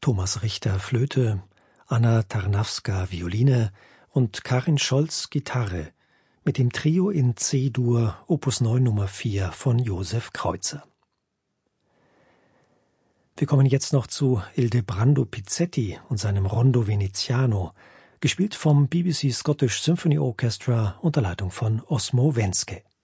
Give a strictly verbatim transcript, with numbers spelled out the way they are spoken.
Thomas Richter Flöte, Anna Tarnawska Violine und Karin Scholz Gitarre mit dem Trio in C-Dur Opus neun Nummer vier von Josef Kreutzer. Wir kommen jetzt noch zu Ildebrando Pizzetti und seinem Rondo Veneziano, gespielt vom B B C Scottish Symphony Orchestra unter Leitung von Osmo Venske.